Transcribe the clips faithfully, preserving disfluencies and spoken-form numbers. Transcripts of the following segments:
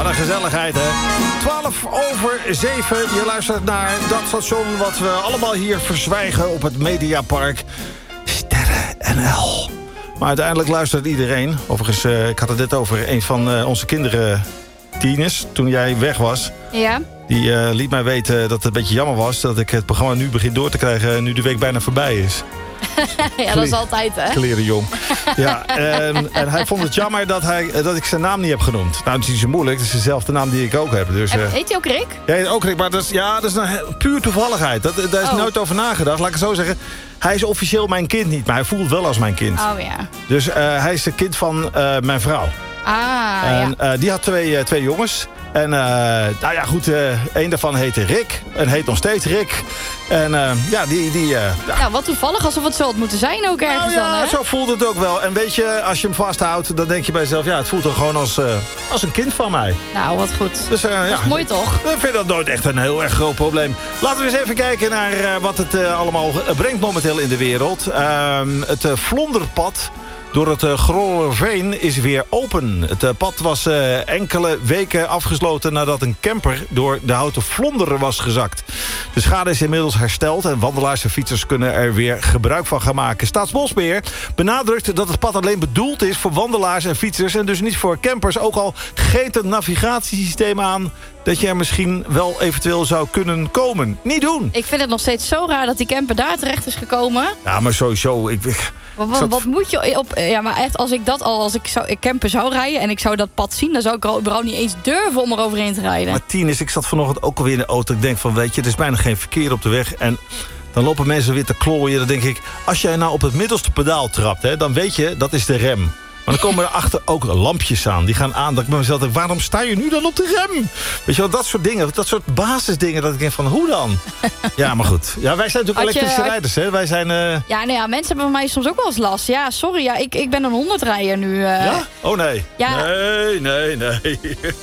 Wat een gezelligheid, hè? twaalf over zeven. Je luistert naar dat station wat we allemaal hier verzwijgen op het Mediapark. Sterren N L. Maar uiteindelijk luistert iedereen. Overigens, uh, ik had het net over een van uh, onze kinderen, Tines, toen jij weg was. Ja. Die uh, liet mij weten dat het een beetje jammer was dat ik het programma nu begin door te krijgen nu de week bijna voorbij is. Ja, dat is altijd, hè? Kleren jong. Ja, en, en hij vond het jammer dat, hij, dat ik zijn naam niet heb genoemd. Nou, het is niet zo moeilijk. Het is dezelfde naam die ik ook heb. Dus, uh, heet hij ook Rick? Ja, ook Rick. Maar dat is, ja, dat is een puur toevalligheid. Dat, daar is oh. nooit over nagedacht. Laat ik het zo zeggen. Hij is officieel mijn kind niet, maar hij voelt wel als mijn kind. Oh ja. Dus uh, hij is het kind van uh, mijn vrouw. Ah, en ja. uh, die had twee, uh, twee jongens. En uh, nou ja, goed, uh, een daarvan heette Rick. En heet nog steeds Rick. En uh, ja, die... die uh, ja. ja, wat toevallig, alsof het zo had moeten zijn ook ergens nou, ja, dan, hè? zo voelt het ook wel. En weet je, als je hem vasthoudt, dan denk je bij jezelf... ja, het voelt toch gewoon als, uh, als een kind van mij. Nou, wat goed. Dus, uh, dat ja, is mooi toch? Ik vind dat nooit echt een heel erg groot probleem. Laten we eens even kijken naar uh, wat het uh, allemaal brengt momenteel in de wereld. Uh, het uh, Vlonderpad door het uh, Grollerveen is weer open. Het uh, pad was uh, enkele weken afgesloten nadat een camper door de houten vlonder was gezakt. De schade is inmiddels hersteld en wandelaars en fietsers kunnen er weer gebruik van gaan maken. Staatsbosbeheer benadrukt dat het pad alleen bedoeld is voor wandelaars en fietsers en dus niet voor campers. Ook al geeft het navigatiesysteem aan dat je er misschien wel eventueel zou kunnen komen. Niet doen! Ik vind het nog steeds zo raar dat die camper daar terecht is gekomen. Ja, maar sowieso... Ik, ik, wat, wat, wat moet je op... Ja, maar echt, als ik dat al... Als ik, zou, ik camper zou rijden en ik zou dat pad zien... dan zou ik er überhaupt niet eens durven om er overheen te rijden. Maar tien is, ik zat vanochtend ook alweer in de auto. Ik denk van, weet je, er is bijna geen verkeer op de weg. En dan lopen mensen weer te klooien. Dan denk ik, als jij nou op het middelste pedaal trapt... Hè, dan weet je, dat is de rem. Maar dan komen er achter ook lampjes aan. Die gaan aan. Dat ik bij mezelf denk, waarom sta je nu dan op de rem? Weet je wel, dat soort dingen. Dat soort basisdingen. Dat ik denk van, hoe dan? Ja, maar goed. Ja, wij zijn natuurlijk je, elektrische rijders, hè? Wij zijn... Uh... Ja, nou ja, mensen hebben van mij soms ook wel eens last. Ja, sorry. Ja, ik, ik ben een honderdrijder nu. Uh... Ja? Oh, nee. Ja. Nee, nee, nee.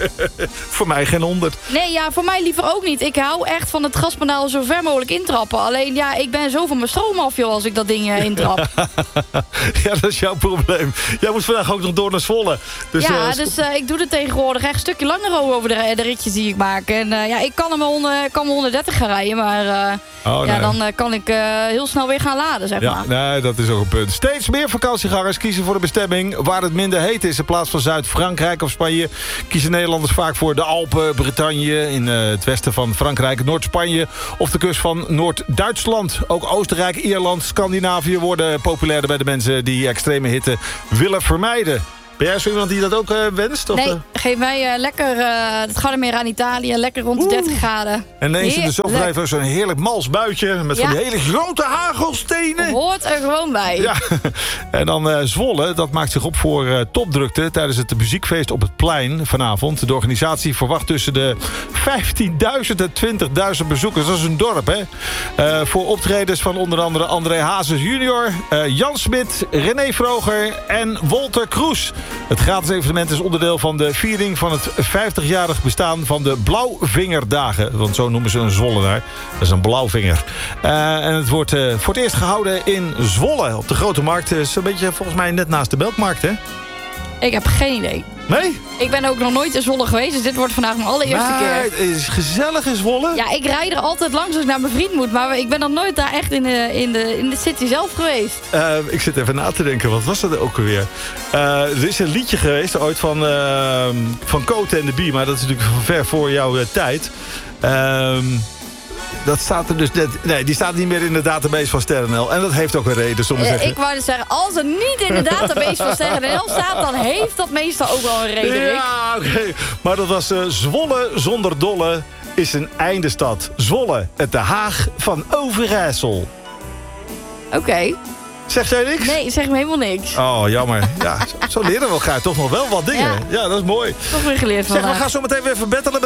Voor mij geen honderd. Nee, ja, voor mij liever ook niet. Ik hou echt van het gaspedaal zo ver mogelijk intrappen. Alleen, ja, ik ben zo van mijn stroom af, joh, als ik dat ding uh, intrap. Ja, dat is jouw probleem. Jij moet vandaag ook nog door naar Zwolle. Dus, ja, uh, dus uh, ik doe het tegenwoordig echt een stukje langer over de, de ritjes die ik maak. En uh, ja, ik kan hem honderd, kan me honderddertig gaan rijden, maar uh, oh, ja, nee. dan uh, kan ik uh, heel snel weer gaan laden, zeg ja, maar. Nee, dat is ook een punt. Steeds meer vakantiegangers kiezen voor de bestemming waar het minder heet is. In plaats van Zuid-Frankrijk of Spanje kiezen Nederlanders vaak voor de Alpen, Bretagne, in uh, het westen van Frankrijk, Noord-Spanje of de kust van Noord-Duitsland. Ook Oostenrijk, Ierland, Scandinavië worden populairder bij de mensen die extreme hitte willen vermijden. Ben jij zo iemand die dat ook uh, wenst? Of, nee, uh? geef mij uh, lekker uh, het Gardameer aan Italië. Lekker rond de dertig graden. En ineens in de zomer zo'n heerlijk mals buitje met ja. van die hele grote hagelstenen. Hoort er gewoon bij. Ja. En dan uh, Zwolle, dat maakt zich op voor uh, topdrukte tijdens het muziekfeest op het plein vanavond. De organisatie verwacht tussen de vijftienduizend en twintigduizend bezoekers. Dat is een dorp, hè? Uh, voor optredens van onder andere André Hazes junior, uh, Jan Smit, René Vroger en Wolter Kroes. Het gratis evenement is onderdeel van de viering van het vijftigjarig bestaan van de Blauwvingerdagen. Want zo noemen ze een Zwollenaar. Dat is een blauwvinger. Uh, en het wordt uh, voor het eerst gehouden in Zwolle. Op de Grote Markt. Is een beetje volgens mij net naast de Belkmarkt, hè? Ik heb geen idee. Nee? Ik ben ook nog nooit in Zwolle geweest, dus dit wordt vandaag mijn allereerste maar, keer. Het is gezellig in Zwolle. Ja, ik rijd er altijd langs als ik naar mijn vriend moet, maar ik ben nog nooit daar echt in de, in de, in de city zelf geweest. Uh, ik zit even na te denken, wat was dat ook alweer? Uh, er is een liedje geweest ooit van, uh, van Cote en de Bie, maar dat is natuurlijk van ver voor jouw uh, tijd. Uh, Dat staat er dus net... Nee, die staat niet meer in de database van Sterren.nl. En dat heeft ook een reden, soms uh, zeggen. Ik wou dus zeggen, als het niet in de database van Sterren.nl staat, dan heeft dat meestal ook wel een reden, Rick. Ja, oké. Okay. Maar dat was uh, Zwolle zonder dolle is een eindestad. Zwolle, het De Haag van Overijssel. Oké. Okay. Zegt jij niks? Nee, zeg me helemaal niks. Oh, jammer. Ja, zo leren we elkaar toch nog wel wat dingen. Ja, ja dat is mooi. Toch weer geleerd vandaag. Zeg, we gaan zo meteen weer even bettelen.